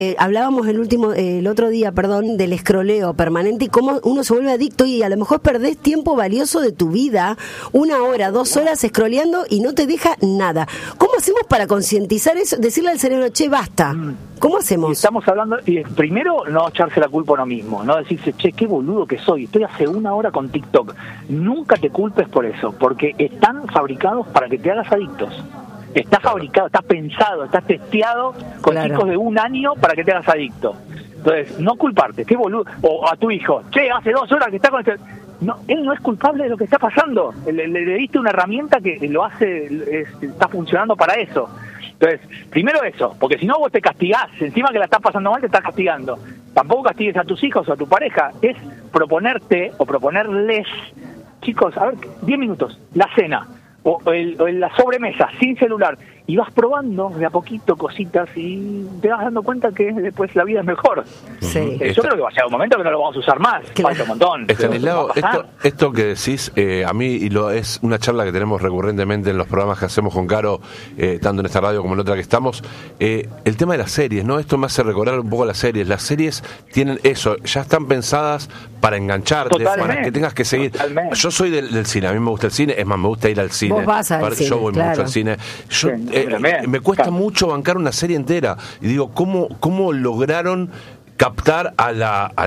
Hablábamos el otro día, del escroleo permanente y cómo uno se vuelve adicto y a lo mejor perdés tiempo valioso de tu vida, 1 hora, 2 horas escroleando y no te deja nada. ¿Cómo hacemos para concientizar eso? Decirle al cerebro, che, basta. ¿Cómo hacemos? Y estamos hablando, y primero no echarse la culpa a uno mismo, no decirse, che, qué boludo que soy, estoy hace 1 hora con TikTok. Nunca te culpes por eso, porque están fabricados para que te hagas adictos. Está fabricado, está pensado, está testeado con chicos de 1 año para que te hagas adicto. Entonces, no culparte, qué boludo. O a tu hijo, che, hace 2 horas que está con este... No, él no es culpable de lo que está pasando. Le diste una herramienta que lo hace, está funcionando para eso. Entonces, primero eso, porque si no vos te castigás, encima que la estás pasando mal te estás castigando. Tampoco castigues a tus hijos o a tu pareja, es proponerte o proponerles, chicos, a ver, 10 minutos, la cena. O la sobremesa, sin celular, y vas probando de a poquito cositas y te vas dando cuenta que después la vida es mejor. Sí. Yo creo que va a llegar un momento que no lo vamos a usar más, falta un montón. Estanislao, esto que decís, a mí es una charla que tenemos recurrentemente en los programas que hacemos con Caro, tanto en esta radio como en la otra que estamos, el tema de las series, ¿no? Esto me hace recordar un poco las series tienen eso, ya están pensadas para engancharte, Totalmente. para que tengas que seguir. Totalmente. Yo soy del cine, a mí me gusta el cine, es más, me gusta ir al cine. Vos vas al cine, yo voy claro. mucho al cine. Yo, Sí, me cuesta mucho bancar una serie entera. Y digo, ¿cómo lograron captar al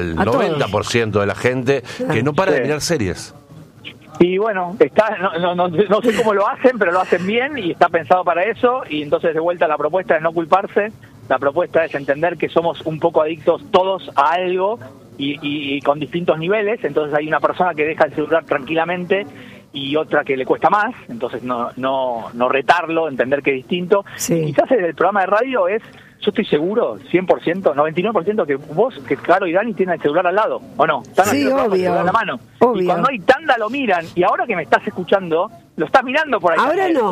90% de la gente que no para de mirar series? Y bueno, no sé cómo lo hacen, pero lo hacen bien y está pensado para eso. Y entonces de vuelta la propuesta es no culparse, la propuesta es entender que somos un poco adictos todos a algo y con distintos niveles. Entonces hay una persona que deja el celular tranquilamente y otra que le cuesta más, entonces no retarlo, entender que es distinto. Sí. Quizás el programa de radio yo estoy seguro, 100%, 99%, que vos, que Caro y Dani tienen el celular al lado, ¿o no? Están Sí, haciendo el celular en la mano. Obvio. Y cuando hay tanda lo miran, y ahora que me estás escuchando, lo estás mirando por ahí. Ahora no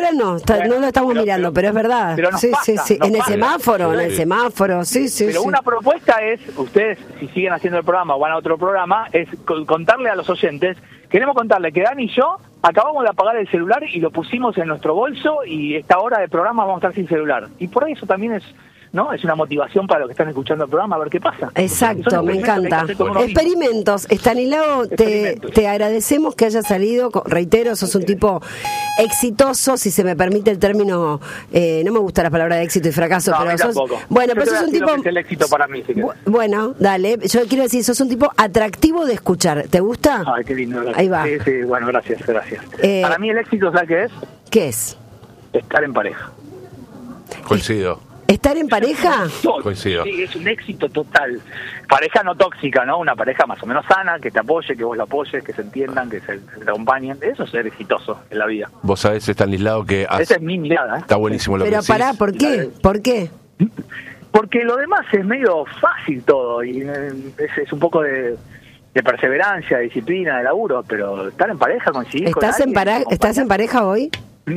lo estamos mirando, pero es verdad. Pero nos sí, pasa, sí. nos En el pasa. semáforo, sí. Pero una propuesta es, ustedes, si siguen haciendo el programa o van a otro programa, es contarle a los oyentes, queremos contarle que Dani y yo acabamos de apagar el celular y lo pusimos en nuestro bolso y esta hora de programa vamos a estar sin celular. Y por ahí eso también es una motivación para los que están escuchando el programa, a ver qué pasa. Exacto, me encanta. Experimentos. Estanislao, te agradecemos que hayas salido, reitero, sos un tipo exitoso, si se me permite el término, no me gusta la palabra de éxito y fracaso, No, pero a mí sos... tampoco. Bueno, Yo pero te voy sos a un decir tipo... lo que es el éxito para mí, si querés. Bueno, dale, yo quiero decir, sos un tipo atractivo de escuchar, ¿te gusta? Ay, qué lindo. Gracias. Ahí va. Sí, bueno, gracias. Para mí el éxito, ¿sabes qué es? ¿Qué es? Estar en pareja. Coincido. ¿Estar en pareja? Coincido. Sí, es un éxito total. Pareja no tóxica, ¿no? Una pareja más o menos sana, que te apoye, que vos la apoyes, que se entiendan, que se acompañen. Eso es ser exitoso en la vida. Vos sabés, Estanislao, que Esa es mi mirada. está buenísimo lo que Pero decís. pará, ¿por qué? ¿Por qué? Porque lo demás es medio fácil todo y es un poco de perseverancia, de disciplina, de laburo, pero estar en pareja, coincidir con alguien, ¿Estás en pareja hoy?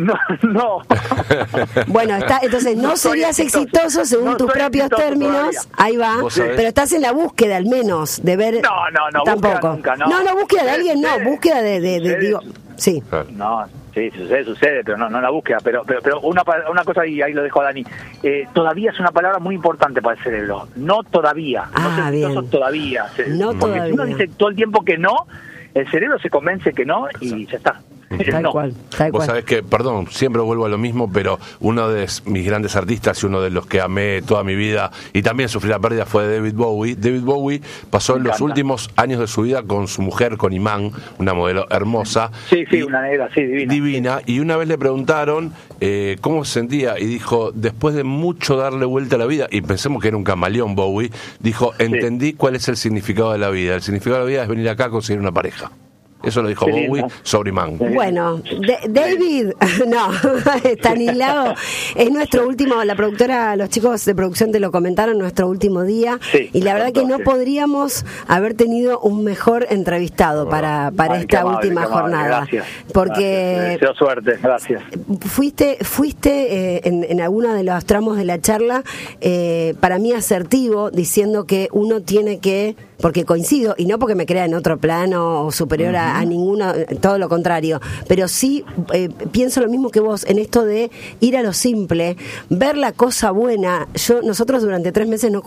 No. Bueno, entonces no serías exitoso según tus propios términos. Todavía. Ahí va. ¿Vos Pero estás en la búsqueda al menos de ver. No. Tampoco. Nunca, no. No, búsqueda de alguien, no. Búsqueda de digo. Sí. Claro. No, sí, sucede, pero no la búsqueda. Pero una cosa, y ahí lo dejo a Dani. Todavía es una palabra muy importante para el cerebro. No todavía. No bien. Todavía. No Porque todavía. si uno dice todo el tiempo que no, el cerebro se convence que no y ya está. Tal No. cual. Vos sabés que, perdón, siempre vuelvo a lo mismo, pero uno de mis grandes artistas y uno de los que amé toda mi vida y también sufrí la pérdida fue David Bowie. David Bowie pasó Me en los encanta. últimos años de su vida con su mujer, con Iman, una modelo hermosa. Sí, una negra, sí, divina. Y una vez le preguntaron cómo se sentía y dijo, después de mucho darle vuelta a la vida, y pensemos que era un camaleón Bowie, dijo, entendí cuál es el significado de la vida. El significado de la vida es venir acá a conseguir una pareja. Eso lo dijo Qué Bowie lindo. sobre Iman. Bueno, David, no, Estanislao, es nuestro último, la productora, los chicos de producción te lo comentaron, nuestro último día, Sí, y la verdad que no sí. podríamos haber tenido un mejor entrevistado para Ay, esta qué amable, última qué amable. jornada. Gracias. Porque Gracias. Deseo suerte, gracias. fuiste en alguno de los tramos de la charla, para mí asertivo, diciendo que uno tiene que porque coincido, y no porque me crea en otro plano o superior a ninguno, todo lo contrario, pero sí pienso lo mismo que vos en esto de ir a lo simple, ver la cosa buena. Nosotros durante 3 meses no